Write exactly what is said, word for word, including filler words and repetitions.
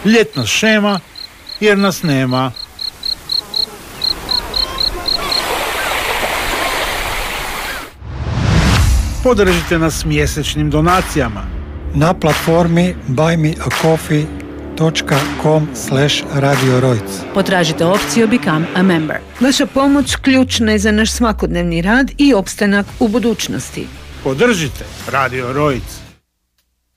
Ljetna šema jer nas nema. Podržite nas mjesečnim donacijama na platformi buy me a coffee dot com slash radio rojc. Potražite opciju Become a Member. Vaša pomoć ključna je za naš svakodnevni rad i opstanak u budućnosti. Podržite Radio Rojc.